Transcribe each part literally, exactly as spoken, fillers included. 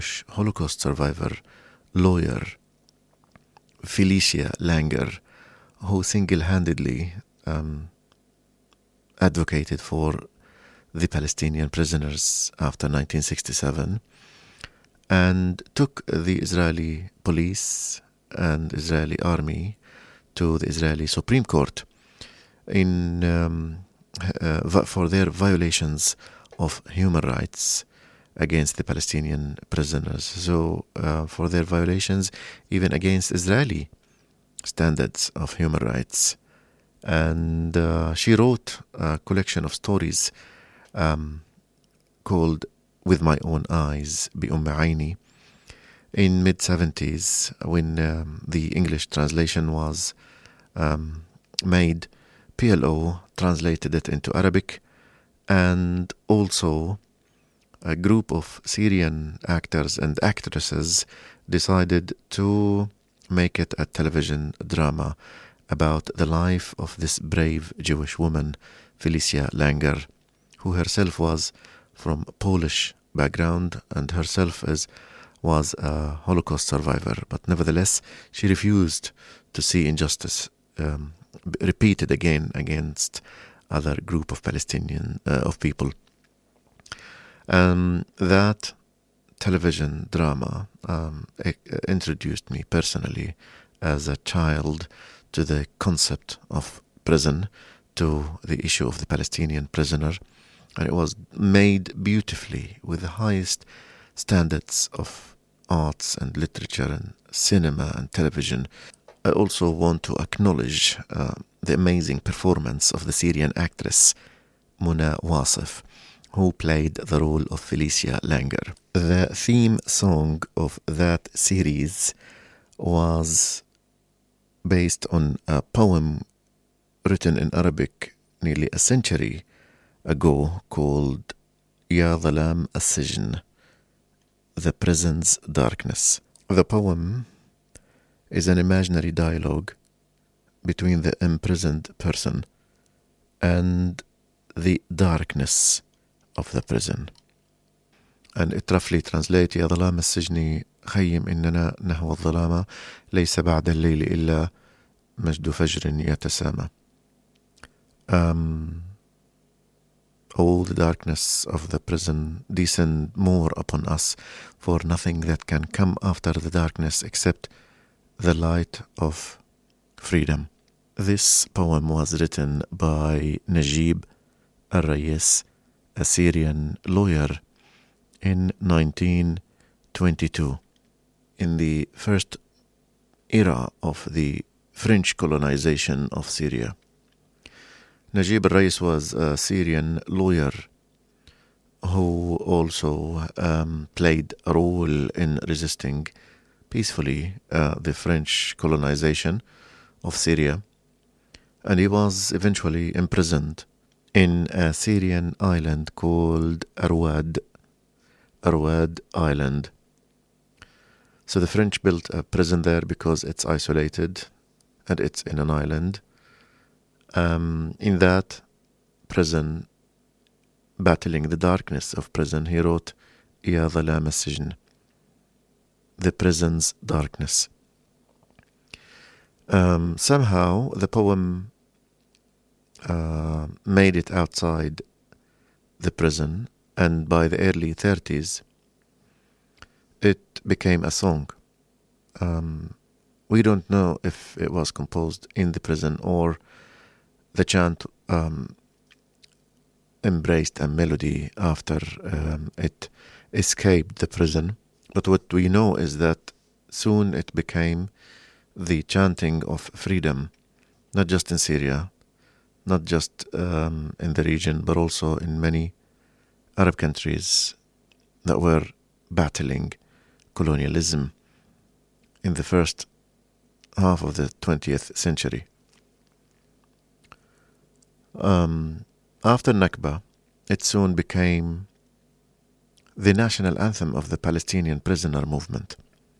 Holocaust survivor, lawyer, Felicia Langer, who single-handedly um, advocated for the Palestinian prisoners after nineteen sixty-seven and took the Israeli police and Israeli army to the Israeli Supreme Court in um, uh, for their violations of human rights against the Palestinian prisoners. So uh, for their violations even against Israeli standards of human rights. And uh, she wrote a collection of stories um, called With My Own Eyes, بأم عيني, in mid-seventies when um, the English translation was um, made. P L O translated it into Arabic, and also a group of Syrian actors and actresses decided to make it a television drama about the life of this brave Jewish woman, Felicia Langer, who herself was from Polish background and herself is, was a Holocaust survivor. But nevertheless, she refused to see injustice um, repeated again against other group of Palestinian uh, of people. Um, that television drama um, introduced me personally as a child to the concept of prison, to the issue of the Palestinian prisoner, and it was made beautifully with the highest standards of arts and literature and cinema and television. I also want to acknowledge uh, the amazing performance of the Syrian actress Muna Wasif, who played the role of Felicia Langer. The theme song of that series was based on a poem written in Arabic nearly a century ago called Ya Dhalam As-Sijn, The Prison's Darkness. The poem is an imaginary dialogue between the imprisoned person and the darkness of the prison. And it roughly translates يا ظلام السجن خيم إننا نحو الظلام ليس بعد الليل إلا مجد فجر يتسامى. Um, all the darkness of the prison descend more upon us, for nothing that can come after the darkness except the light of freedom. This poem was written by Najib Al-Rais, a Syrian lawyer, in nineteen twenty-two, in the first era of the French colonization of Syria. Najib Al-Rais was a Syrian lawyer who also um, played a role in resisting peacefully uh, the French colonization of Syria, and he was eventually imprisoned in a Syrian island called Arwad, Arwad Island. So the French built a prison there because it's isolated and it's in an island. Um, in that prison, battling the darkness of prison, he wrote Ya Dhalam As-Sijn, The Prison's Darkness. Um, somehow the poem uh, made it outside the prison, and by the early thirties it became a song. Um, we don't know if it was composed in the prison or the chant um, embraced a melody after um, it escaped the prison. But what we know is that soon it became the chanting of freedom, not just in Syria, not just um, in the region, but also in many Arab countries that were battling colonialism in the first half of the twentieth century. Um, after Nakba, it soon became the national anthem of the Palestinian prisoner movement.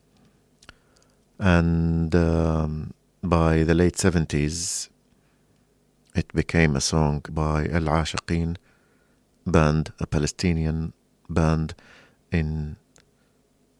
And um, by the late seventies, it became a song by Al Ashiqeen band, a Palestinian band in